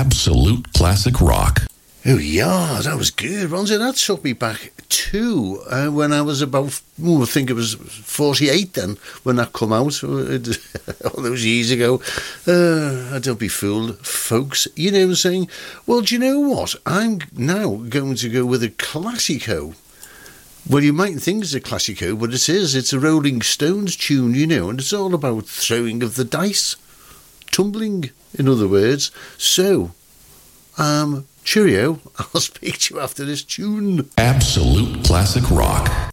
Absolute classic rock. Oh, yeah, that was good, wasn't it? That took me back to when I was about, I think it was 48 then, when that come out, all those years ago. Don't be fooled, folks. You know what I'm saying? Well, do you know what? I'm now going to go with a Classico. Well, you might think it's a Classico, but it is. It's a Rolling Stones tune, you know, and it's all about throwing of the dice. Tumbling, in other words. So, cheerio. I'll speak to you after this tune. Absolute classic rock.